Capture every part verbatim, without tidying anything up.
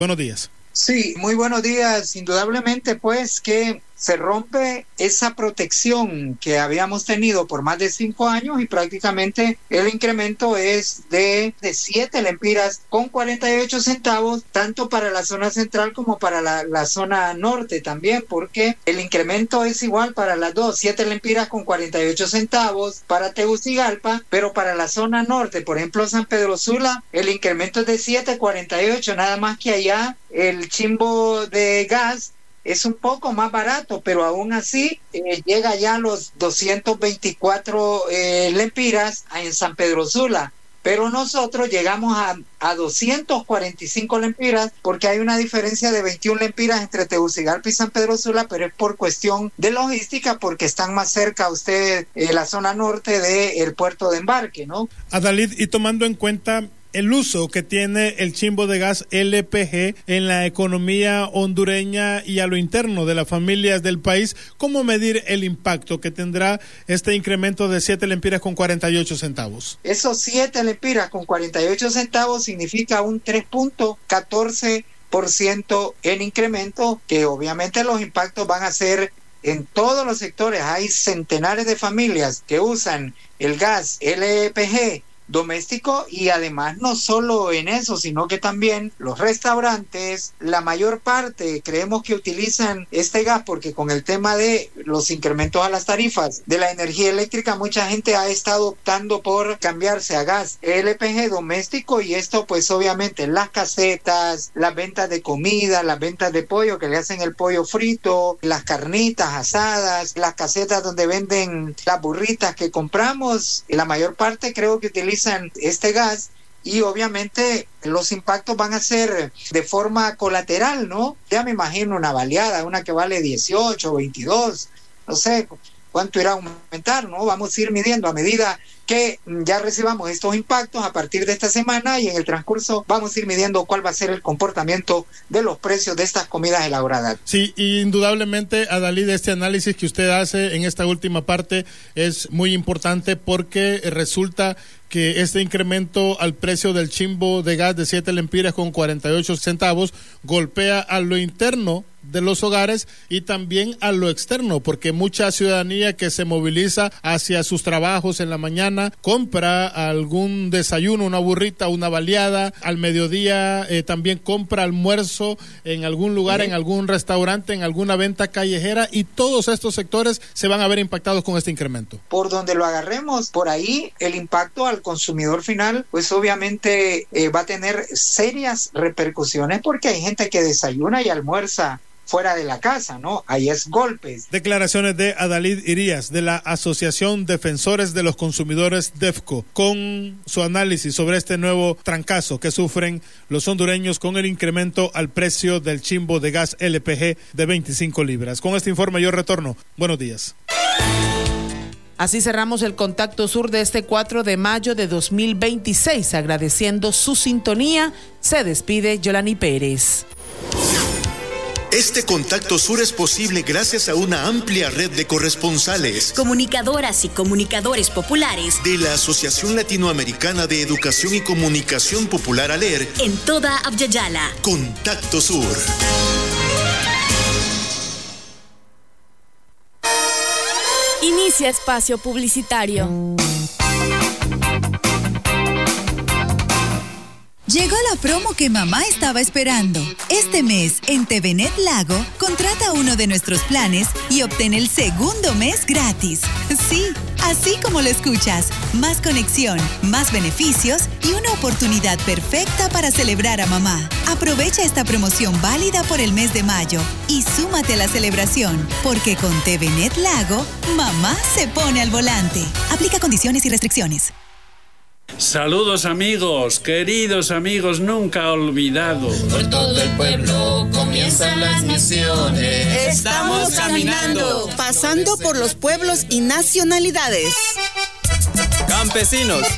Buenos días. Sí, muy buenos días. Indudablemente, pues, que se rompe esa protección que habíamos tenido por más de cinco años y prácticamente el incremento es de, de siete lempiras con cuarenta y ocho centavos, tanto para la zona central como para la, la zona norte también, porque el incremento es igual para las dos, siete lempiras con cuarenta y ocho centavos para Tegucigalpa, pero para la zona norte, por ejemplo, San Pedro Sula, el incremento es de siete cuarenta y ocho, nada más que allá el chimbo de gas es un poco más barato, pero aún así eh, llega ya a los doscientos veinticuatro eh, lempiras en San Pedro Sula, pero nosotros llegamos a, a doscientos cuarenta y cinco lempiras porque hay una diferencia de veintiuna lempiras entre Tegucigalpa y San Pedro Sula, pero es por cuestión de logística porque están más cerca ustedes eh, la zona norte del puerto de embarque, ¿no? Adalid, y tomando en cuenta el uso que tiene el chimbo de gas L P G en la economía hondureña y a lo interno de las familias del país, ¿cómo medir el impacto que tendrá este incremento de siete lempiras con cuarenta y ocho centavos? Esos siete lempiras con cuarenta y ocho centavos significa un tres punto catorce por ciento en incremento, que obviamente los impactos van a ser en todos los sectores. Hay centenares de familias que usan el gas L P G doméstico y además no solo en eso, sino que también los restaurantes, la mayor parte creemos que utilizan este gas porque con el tema de los incrementos a las tarifas de la energía eléctrica, mucha gente ha estado optando por cambiarse a gas L P G doméstico y esto pues obviamente las casetas, las ventas de comida, las ventas de pollo que le hacen el pollo frito, las carnitas asadas, las casetas donde venden las burritas que compramos, la mayor parte creo que utilizan este gas y obviamente los impactos van a ser de forma colateral, ¿no? Ya me imagino una baleada, una que vale dieciocho, veintidós, no sé cuánto irá a aumentar, ¿no? Vamos a ir midiendo a medida que ya recibamos estos impactos a partir de esta semana y en el transcurso vamos a ir midiendo cuál va a ser el comportamiento de los precios de estas comidas elaboradas. Sí, indudablemente, Adalid, este análisis que usted hace en esta última parte es muy importante porque resulta que este incremento al precio del chimbo de gas de siete lempiras con cuarenta y ocho centavos golpea a lo interno de los hogares y también a lo externo, porque mucha ciudadanía que se moviliza hacia sus trabajos en la mañana compra algún desayuno, una burrita, una baleada, al mediodía eh, también compra almuerzo en algún lugar, ¿sí?, en algún restaurante, en alguna venta callejera, y todos estos sectores se van a ver impactados con este incremento. Por donde lo agarremos, por ahí el impacto al consumidor final, pues obviamente eh, va a tener serias repercusiones porque hay gente que desayuna y almuerza fuera de la casa, ¿no? Ahí es golpes. Declaraciones de Adalid Irías, de la Asociación Defensores de los Consumidores DEFCO, con su análisis sobre este nuevo trancazo que sufren los hondureños con el incremento al precio del chimbo de gas L P G de veinticinco libras. Con este informe yo retorno. Buenos días. Así cerramos el Contacto Sur de este cuatro de mayo de dos mil veintiséis. Agradeciendo su sintonía, se despide Yolani Pérez. Este Contacto Sur es posible gracias a una amplia red de corresponsales, comunicadoras y comunicadores populares de la Asociación Latinoamericana de Educación y Comunicación Popular ALER en toda Abya-Yala. Contacto Sur. Inicia espacio publicitario. Llegó la promo que mamá estaba esperando. Este mes, en T V Net Lago, contrata uno de nuestros planes y obtén el segundo mes gratis. Sí, así como lo escuchas. Más conexión, más beneficios y una oportunidad perfecta para celebrar a mamá. Aprovecha esta promoción válida por el mes de mayo y súmate a la celebración, porque con T V Net Lago, mamá se pone al volante. Aplica condiciones y restricciones. Saludos amigos, queridos amigos nunca olvidados. Por todo el pueblo comienzan las misiones. Estamos caminando, pasando por los pueblos y nacionalidades. Campesinos,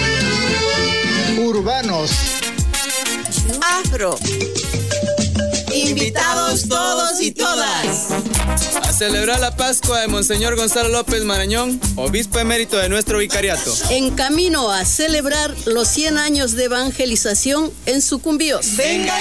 urbanos, afro, Invitados todos y todas. A celebrar la Pascua de Monseñor Gonzalo López Marañón, obispo emérito de nuestro vicariato. En camino a celebrar los cien años de evangelización en Sucumbíos. Venga